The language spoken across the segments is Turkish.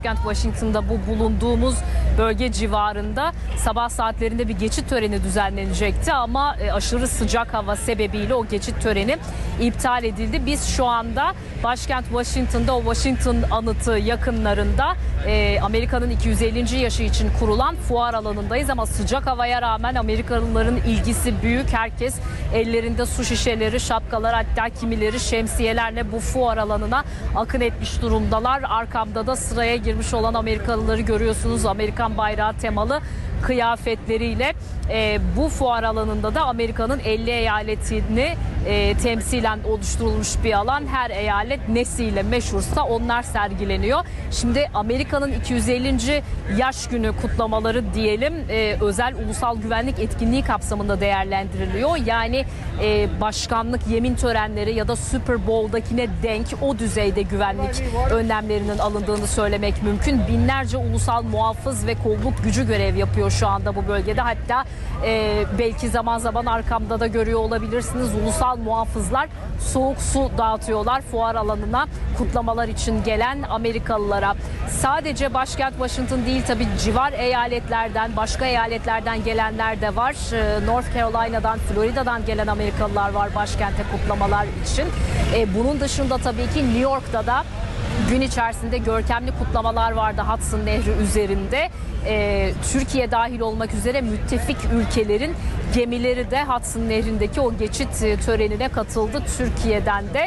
Washington'da bu bulunduğumuz bölge civarında sabah saatlerinde bir geçit töreni düzenlenecekti ama aşırı sıcak hava sebebiyle o geçit töreni iptal edildi. Biz şu anda başkent Washington'da, o Washington anıtı yakınlarında Amerika'nın 250. yaşı için kurulan fuar alanındayız ama sıcak havaya rağmen Amerikalıların ilgisi büyük. Herkes ellerinde su şişeleri, şapkalar, hatta kimileri şemsiyelerle bu fuar alanına akın etmiş durumdalar. Arkamda da sıraya girmiş olan Amerikalıları görüyorsunuz. Amerikan bayrağı temalı kıyafetleriyle bu fuar alanında da Amerika'nın 50 eyaletini temsilen oluşturulmuş bir alan. Her eyalet nesiyle meşhursa onlar sergileniyor. Şimdi Amerika'nın 250. yaş günü kutlamaları diyelim özel ulusal güvenlik etkinliği kapsamında değerlendiriliyor. Yani başkanlık yemin törenleri ya da Super Bowl'dakine denk o düzeyde güvenlik önlemlerinin alındığını söylemek mümkün. Binlerce ulusal muhafız ve kolluk gücü görev yapıyor şu anda bu bölgede. Hatta belki zaman zaman arkamda da görüyor olabilirsiniz. Ulusal muhafızlar soğuk su dağıtıyorlar fuar alanına kutlamalar için gelen Amerikalılara. Sadece başkent Washington değil, tabii civar eyaletlerden, başka eyaletlerden gelenler de var. North Carolina'dan, Florida'dan gelen Amerikalılar var başkente kutlamalar için. Bunun dışında tabii ki New York'ta da gün içerisinde görkemli kutlamalar vardı Hudson Nehri üzerinde. Türkiye dahil olmak üzere müttefik ülkelerin gemileri de Hudson Nehri'ndeki o geçit törenine katıldı. Türkiye'den de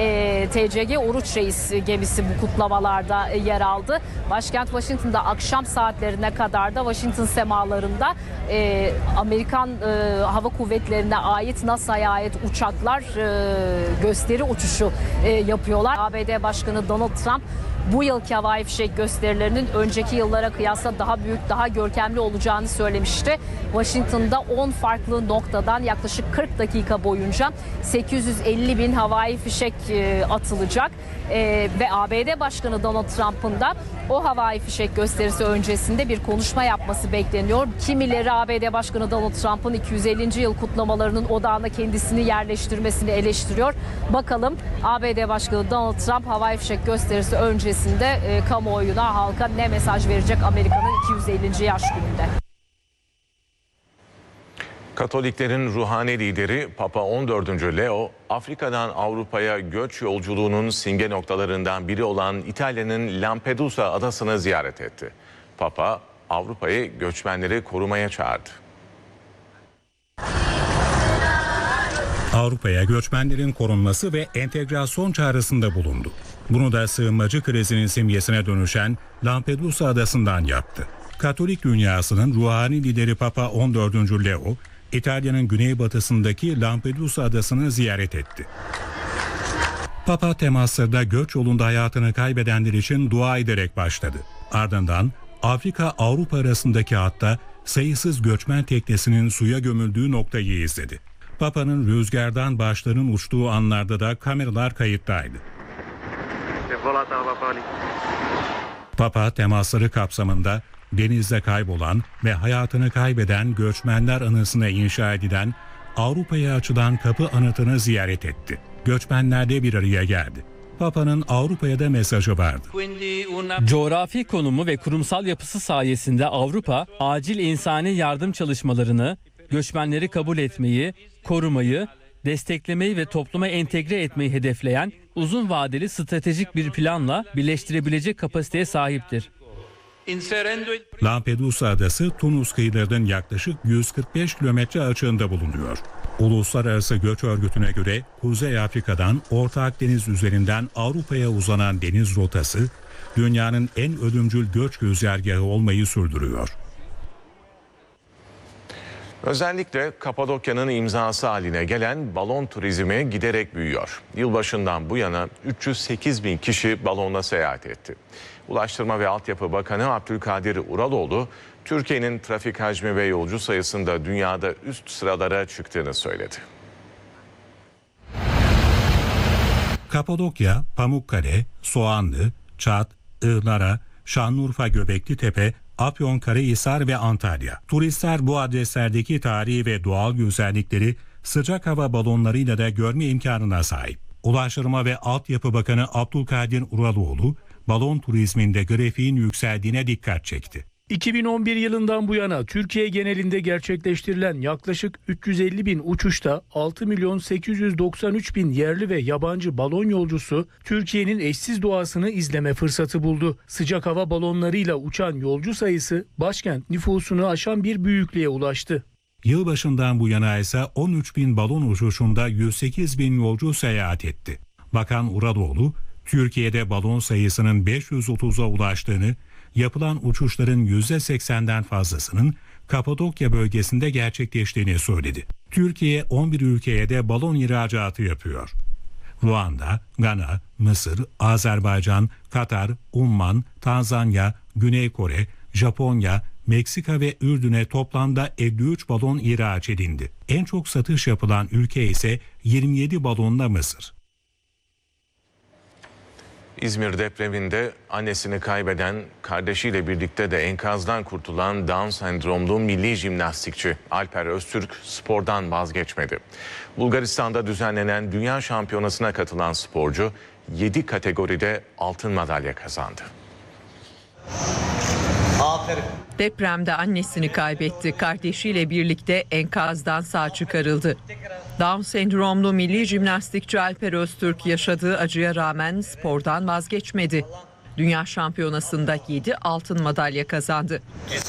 TCG Oruç Reis gemisi bu kutlamalarda yer aldı. Başkent Washington'da akşam saatlerine kadar da Washington semalarında Amerikan Hava Kuvvetleri'ne ait, NASA'ya ait uçaklar gösteri uçuşu yapıyorlar. ABD Başkanı Donald Trump bu yılki havai fişek gösterilerinin önceki yıllara kıyasla daha büyük, daha görkemli olacağını söylemişti. Washington'da 10 farklı noktadan yaklaşık 40 dakika boyunca 850 bin havai fişek atılacak. Ve ABD Başkanı Donald Trump'ın da o havai fişek gösterisi öncesinde bir konuşma yapması bekleniyor. Kimileri ABD Başkanı Donald Trump'ın 250. yıl kutlamalarının odağına kendisini yerleştirmesini eleştiriyor. Bakalım ABD Başkanı Donald Trump havai fişek gösterisi öncesinde kamuoyuna, halka ne mesaj verecek Amerika'nın 250. yaş gününde? Katoliklerin ruhani lideri Papa 14. Leo, Afrika'dan Avrupa'ya göç yolculuğunun simge noktalarından biri olan İtalya'nın Lampedusa adasını ziyaret etti. Papa, Avrupa'yı göçmenleri korumaya çağırdı. Avrupa'ya göçmenlerin korunması ve entegrasyon çağrısında bulundu. Bunu da sığınmacı krizinin simgesine dönüşen Lampedusa adasından yaptı. Katolik dünyasının ruhani lideri Papa 14. Leo, İtalya'nın güneybatısındaki Lampedusa adasını ziyaret etti. Papa temaslarda göç yolunda hayatını kaybedenler için dua ederek başladı. Ardından Afrika-Avrupa arasındaki hatta sayısız göçmen teknesinin suya gömüldüğü noktayı izledi. Papa'nın rüzgardan başlarının uçtuğu anlarda da kameralar kayıttaydı. Papa temasları kapsamında denizde kaybolan ve hayatını kaybeden göçmenler anısına inşa edilen Avrupa'ya açılan kapı anıtını ziyaret etti. Göçmenler de bir araya geldi. Papa'nın Avrupa'ya da mesajı vardı. Coğrafi konumu ve kurumsal yapısı sayesinde Avrupa, acil insani yardım çalışmalarını, göçmenleri kabul etmeyi, korumayı, desteklemeyi ve topluma entegre etmeyi hedefleyen uzun vadeli stratejik bir planla birleştirebilecek kapasiteye sahiptir. Lampedusa adası Tunus kıyılarının yaklaşık 145 kilometre açığında bulunuyor. Uluslararası Göç Örgütü'ne göre Kuzey Afrika'dan Orta Akdeniz üzerinden Avrupa'ya uzanan deniz rotası dünyanın en ölümcül göç güzergahı olmayı sürdürüyor. Özellikle Kapadokya'nın imzası haline gelen balon turizmi giderek büyüyor. Yılbaşından bu yana 308 bin kişi balonla seyahat etti. Ulaştırma ve Altyapı Bakanı Abdülkadir Uraloğlu, Türkiye'nin trafik hacmi ve yolcu sayısında dünyada üst sıralara çıktığını söyledi. Kapadokya, Pamukkale, Soğanlı, Çat, Ihlara, Şanlıurfa Göbeklitepe, Afyonkarahisar ve Antalya. Turistler bu adreslerdeki tarihi ve doğal güzellikleri sıcak hava balonlarıyla da görme imkanına sahip. Ulaştırma ve Altyapı Bakanı Abdülkadir Uraloğlu, balon turizminde grafiğin yükseldiğine dikkat çekti. 2011 yılından bu yana Türkiye genelinde gerçekleştirilen yaklaşık 350 bin uçuşta 6 milyon 893 bin yerli ve yabancı balon yolcusu Türkiye'nin eşsiz doğasını izleme fırsatı buldu. Sıcak hava balonlarıyla uçan yolcu sayısı başkent nüfusunu aşan bir büyüklüğe ulaştı. Yılbaşından bu yana ise 13 bin balon uçuşunda 108 bin yolcu seyahat etti. Bakan Uradoğlu, Türkiye'de balon sayısının 530'a ulaştığını, yapılan uçuşların %80'den fazlasının Kapadokya bölgesinde gerçekleştiğini söyledi. Türkiye 11 ülkeye de balon ihracatı yapıyor. Ruanda, Gana, Mısır, Azerbaycan, Katar, Umman, Tanzanya, Güney Kore, Japonya, Meksika ve Ürdün'e toplamda 53 balon ihraç edildi. En çok satış yapılan ülke ise 27 balonla Mısır. İzmir depreminde annesini kaybeden, kardeşiyle birlikte de enkazdan kurtulan Down sendromlu milli jimnastikçi Alper Öztürk spordan vazgeçmedi. Bulgaristan'da düzenlenen Dünya Şampiyonası'na katılan sporcu 7 kategoride altın madalya kazandı. Depremde annesini kaybetti. Kardeşiyle birlikte enkazdan sağ çıkarıldı. Down sendromlu milli jimnastikçi Alper Öztürk yaşadığı acıya rağmen spordan vazgeçmedi. Dünya Şampiyonası'nda 7 altın madalya kazandı.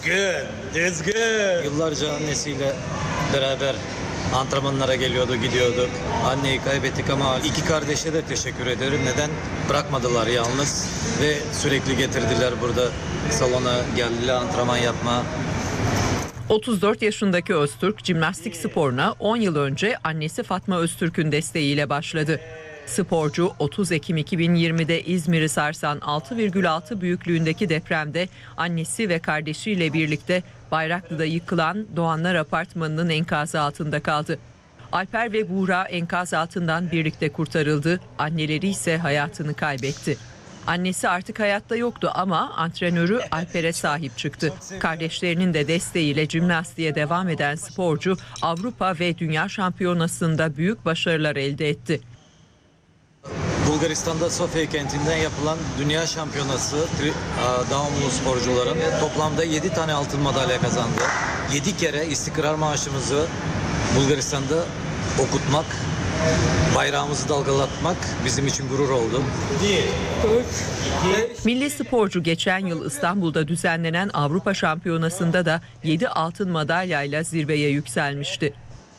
Yıllarca annesiyle beraber antrenmanlara geliyordu, gidiyorduk. Anneyi kaybettik ama iki kardeşe de teşekkür ederim. Neden bırakmadılar yalnız ve sürekli getirdiler burada salona, geldiler antrenman yapma. 34 yaşındaki Öztürk jimnastik sporuna 10 yıl önce annesi Fatma Öztürk'ün desteğiyle başladı. Sporcu 30 Ekim 2020'de İzmir'i sarsan 6,6 büyüklüğündeki depremde annesi ve kardeşiyle birlikte Bayraklı'da yıkılan Doğanlar Apartmanı'nın enkazı altında kaldı. Alper ve Buğra enkaz altından birlikte kurtarıldı, anneleri ise hayatını kaybetti. Annesi artık hayatta yoktu ama antrenörü Alper'e sahip çıktı. Kardeşlerinin de desteğiyle jimnastiğe devam eden sporcu Avrupa ve Dünya Şampiyonası'nda büyük başarılar elde etti. Bulgaristan'da Sofya kentinden yapılan Dünya Şampiyonası Down'lu sporcuların toplamda 7 tane altın madalya kazandı. 7 kere İstiklal Marşımızı Bulgaristan'da okutmak, bayrağımızı dalgalatmak bizim için gurur oldu. Milli sporcu geçen yıl İstanbul'da düzenlenen Avrupa Şampiyonası'nda da 7 altın madalyayla zirveye yükselmişti.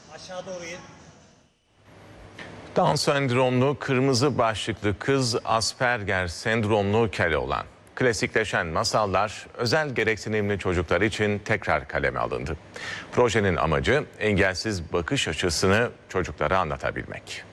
Down sendromlu kırmızı başlıklı kız Asperger sendromlu Keloğlan. Klasikleşen masallar özel gereksinimli çocuklar için tekrar kaleme alındı. Projenin amacı engelsiz bakış açısını çocuklara anlatabilmek.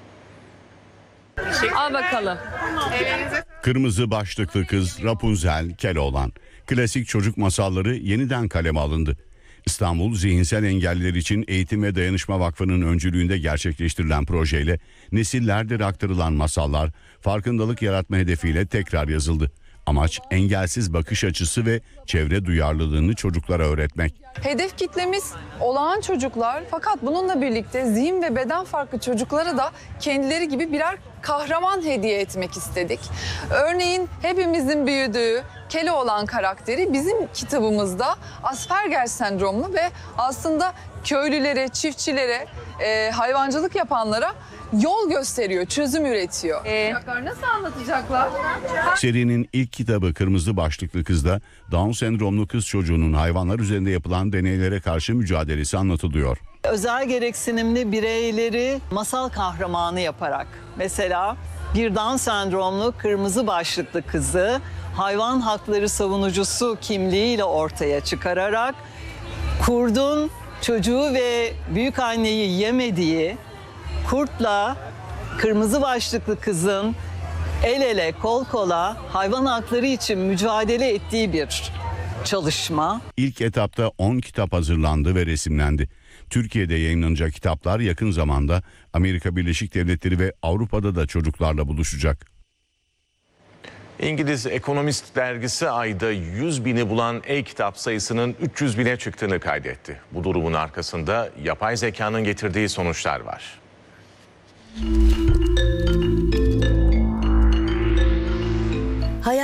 Al bakalım. Kırmızı başlıklı kız Rapunzel Keloğlan. Klasik çocuk masalları yeniden kaleme alındı. İstanbul Zihinsel Engelliler için Eğitim ve Dayanışma Vakfı'nın öncülüğünde gerçekleştirilen projeyle nesillerdir aktarılan masallar farkındalık yaratma hedefiyle tekrar yazıldı. Amaç engelsiz bakış açısı ve çevre duyarlılığını çocuklara öğretmek. Hedef kitlemiz olağan çocuklar, fakat bununla birlikte zihin ve beden farklı çocuklara da kendileri gibi birer kahraman hediye etmek istedik. Örneğin hepimizin büyüdüğü Keloğlan karakteri bizim kitabımızda Asperger sendromlu ve aslında köylülere, çiftçilere, hayvancılık yapanlara yol gösteriyor, çözüm üretiyor. Nasıl anlatacaklar? Serinin ilk kitabı Kırmızı Başlıklı Kız'da Down sendromlu kız çocuğunun hayvanlar üzerinde yapılan deneylere karşı mücadelesi anlatılıyor. Özel gereksinimli bireyleri masal kahramanı yaparak, mesela bir Down sendromlu kırmızı başlıklı kızı hayvan hakları savunucusu kimliğiyle ortaya çıkararak kurdun çocuğu ve büyük anneyi yemediği, kurtla kırmızı başlıklı kızın el ele kol kola hayvan hakları için mücadele ettiği bir çalışma. İlk etapta 10 kitap hazırlandı ve resimlendi. Türkiye'de yayınlanacak kitaplar yakın zamanda Amerika Birleşik Devletleri ve Avrupa'da da çocuklarla buluşacak. İngiliz Economist dergisi ayda 100 bini bulan e-kitap sayısının 300 bine çıktığını kaydetti. Bu durumun arkasında yapay zekanın getirdiği sonuçlar var. Hayat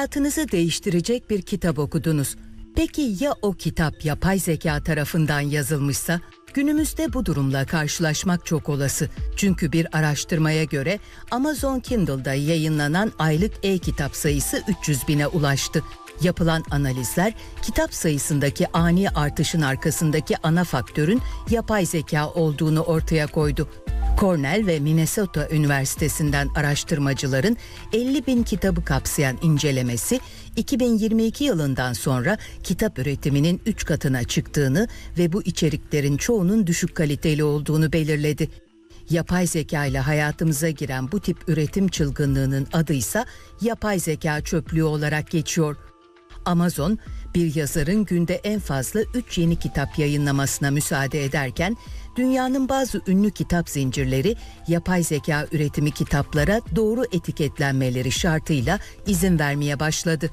hayatınızı değiştirecek bir kitap okudunuz. Peki ya o kitap yapay zeka tarafından yazılmışsa? Günümüzde bu durumla karşılaşmak çok olası. Çünkü bir araştırmaya göre Amazon Kindle'da yayınlanan aylık e-kitap sayısı 300 bine ulaştı. Yapılan analizler kitap sayısındaki ani artışın arkasındaki ana faktörün yapay zeka olduğunu ortaya koydu. Cornell ve Minnesota Üniversitesi'nden araştırmacıların 50 bin kitabı kapsayan incelemesi 2022 yılından sonra kitap üretiminin 3 katına çıktığını ve bu içeriklerin çoğunun düşük kaliteli olduğunu belirledi. Yapay zeka ile hayatımıza giren bu tip üretim çılgınlığının adıysa yapay zeka çöplüğü olarak geçiyor. Amazon, bir yazarın günde en fazla 3 yeni kitap yayınlamasına müsaade ederken, dünyanın bazı ünlü kitap zincirleri yapay zeka üretimi kitaplara doğru etiketlenmeleri şartıyla izin vermeye başladı.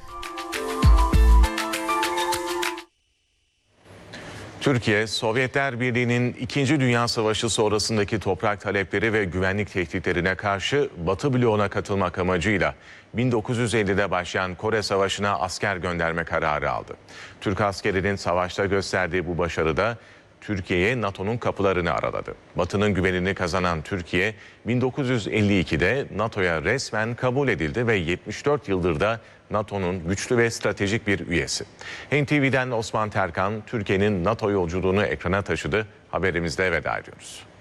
Türkiye, Sovyetler Birliği'nin 2. Dünya Savaşı sonrasındaki toprak talepleri ve güvenlik tehditlerine karşı Batı bloğuna katılmak amacıyla 1950'de başlayan Kore Savaşı'na asker gönderme kararı aldı. Türk askerinin savaşta gösterdiği bu başarıda Türkiye'ye NATO'nun kapılarını araladı. Batı'nın güvenini kazanan Türkiye, 1952'de NATO'ya resmen kabul edildi ve 74 yıldır da NATO'nun güçlü ve stratejik bir üyesi. NTV'den Osman Terkan, Türkiye'nin NATO yolculuğunu ekrana taşıdı. Haberimizde veda ediyoruz.